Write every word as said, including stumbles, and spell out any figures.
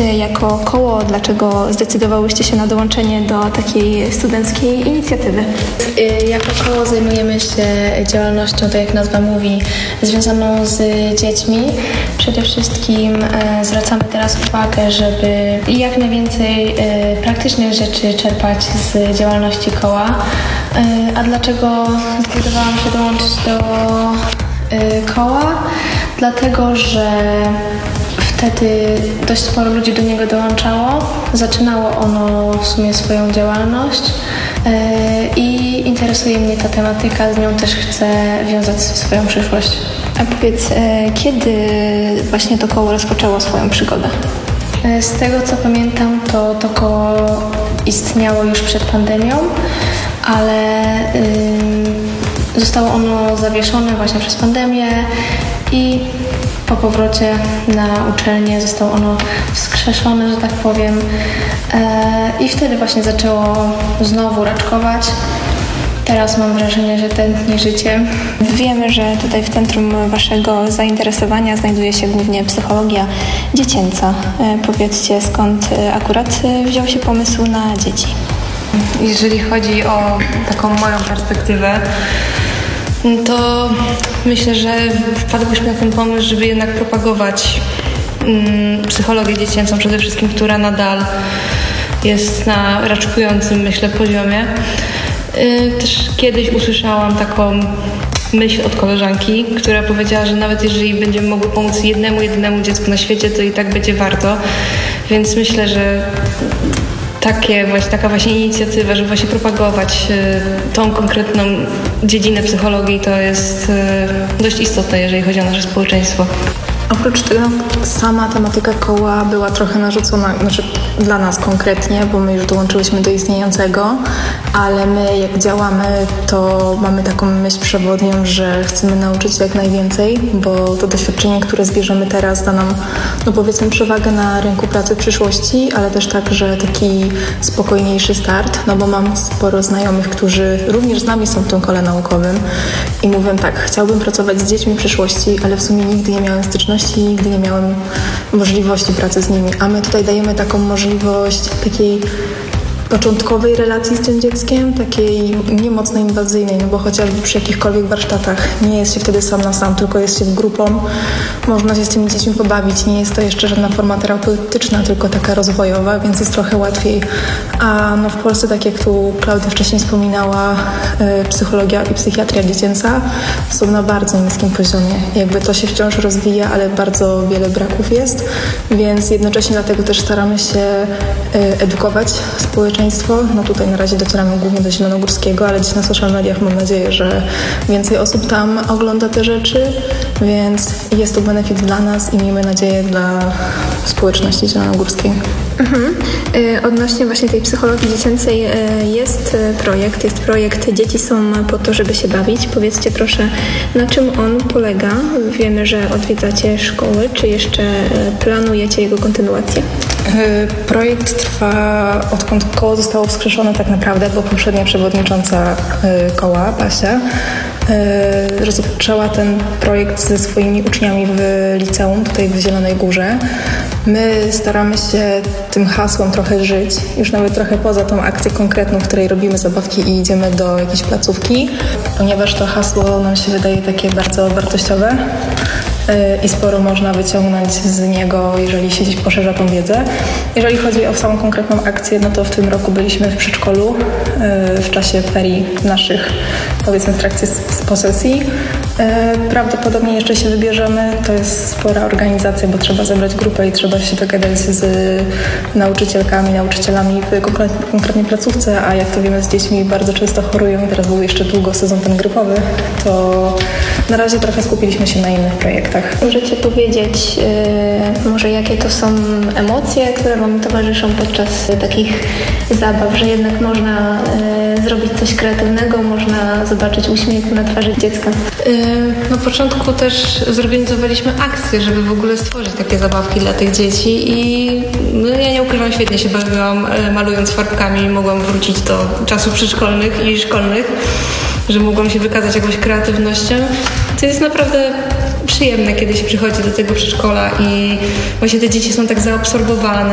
jako koło? Dlaczego zdecydowałyście się na dołączenie do takiej studenckiej inicjatywy? Jako koło zajmujemy się działalnością, tak jak nazwa mówi, związaną z dziećmi. Przede wszystkim zwracamy teraz uwagę, żeby jak najwięcej praktycznych rzeczy czerpać z działalności koła. A dlaczego zdecydowałam się dołączyć do koła? Dlatego, że wtedy dość sporo ludzi do niego dołączało. Zaczynało ono w sumie swoją działalność i interesuje mnie ta tematyka, z nią też chcę wiązać swoją przyszłość. A powiedz, kiedy właśnie to koło rozpoczęło swoją przygodę? Z tego co pamiętam, to to koło istniało już przed pandemią, ale yy, zostało ono zawieszone właśnie przez pandemię i po powrocie na uczelnię zostało ono wskrzeszone, że tak powiem, yy, i wtedy właśnie zaczęło znowu raczkować. Teraz mam wrażenie, że tętni życie. Wiemy, że tutaj w centrum waszego zainteresowania znajduje się głównie psychologia dziecięca. Powiedzcie, skąd akurat wziął się pomysł na dzieci? Jeżeli chodzi o taką moją perspektywę, to myślę, że wpadłyśmy na ten pomysł, żeby jednak propagować mm, psychologię dziecięcą przede wszystkim, która nadal jest na raczkującym, myślę, poziomie. Też kiedyś usłyszałam taką myśl od koleżanki, która powiedziała, że nawet jeżeli będziemy mogły pomóc jednemu, jedynemu dziecku na świecie, to i tak będzie warto. Więc myślę, że takie właśnie, taka właśnie inicjatywa, żeby właśnie propagować tą konkretną dziedzinę psychologii, to jest dość istotne, jeżeli chodzi o nasze społeczeństwo. Oprócz tego sama tematyka koła była trochę narzucona, znaczy dla nas konkretnie, bo my już dołączyłyśmy do istniejącego, ale my jak działamy, to mamy taką myśl przewodnią, że chcemy nauczyć się jak najwięcej, bo to doświadczenie, które zbierzemy teraz, da nam, no powiedzmy, przewagę na rynku pracy w przyszłości, ale też także taki spokojniejszy start, no bo mam sporo znajomych, którzy również z nami są w tym kole naukowym i mówią tak, chciałbym pracować z dziećmi w przyszłości, ale w sumie nigdy nie miałem styczności i nigdy nie miałem możliwości pracy z nimi, a my tutaj dajemy taką możliwość takiej początkowej relacji z tym dzieckiem, takiej nie mocno inwazyjnej, no bo chociażby przy jakichkolwiek warsztatach nie jest się wtedy sam na sam, tylko jest się grupą, można się z tymi dziećmi pobawić, nie jest to jeszcze żadna forma terapeutyczna, tylko taka rozwojowa, więc jest trochę łatwiej. A no w Polsce, tak jak tu Klaudia wcześniej wspominała, yy, psychologia i psychiatria dziecięca są na bardzo niskim poziomie. Jakby to się wciąż rozwija, ale bardzo wiele braków jest, więc jednocześnie dlatego też staramy się yy, edukować społeczeństwo. No tutaj na razie docieramy głównie do Zielonogórskiego, ale gdzieś na social mediach mam nadzieję, że więcej osób tam ogląda te rzeczy, więc jest to benefit dla nas i miejmy nadzieję dla społeczności zielonogórskiej. Mhm. Odnośnie właśnie tej psychologii dziecięcej jest projekt, jest projekt Dzieci są po to, żeby się bawić. Powiedzcie proszę, na czym on polega? Wiemy, że odwiedzacie szkoły, czy jeszcze planujecie jego kontynuację? Projekt trwa, odkąd koło zostało wskrzeszone tak naprawdę, bo poprzednia przewodnicząca koła, Basia, rozpoczęła ten projekt ze swoimi uczniami w liceum, tutaj w Zielonej Górze. My staramy się tym hasłem trochę żyć, już nawet trochę poza tą akcję konkretną, w której robimy zabawki i idziemy do jakiejś placówki, ponieważ to hasło nam się wydaje takie bardzo wartościowe i sporo można wyciągnąć z niego, jeżeli się gdzieś poszerza tą wiedzę. Jeżeli chodzi o samą konkretną akcję, no to w tym roku byliśmy w przedszkolu w czasie ferii naszych, powiedzmy w trakcie posesji. Prawdopodobnie jeszcze się wybierzemy, to jest spora organizacja, bo trzeba zebrać grupę i trzeba się dogadać z nauczycielkami, nauczycielami w konkretnej placówce, a jak to wiemy, z dziećmi bardzo często chorują i teraz był jeszcze długo sezon ten grypowy, to na razie trochę skupiliśmy się na innych projektach. Możecie powiedzieć yy, może jakie to są emocje, które wam towarzyszą podczas takich zabaw, że jednak można yy, zrobić coś kreatywnego, można zobaczyć uśmiech na twarzy dziecka? Yy, na początku też zorganizowaliśmy akcję, żeby w ogóle stworzyć takie zabawki dla tych dzieci i no, ja nie ukrywam, świetnie się bawiłam yy, malując farbkami, mogłam wrócić do czasów przedszkolnych i szkolnych, że mogłam się wykazać jakąś kreatywnością. To jest naprawdę przyjemne, kiedy się przychodzi do tego przedszkola i właśnie te dzieci są tak zaabsorbowane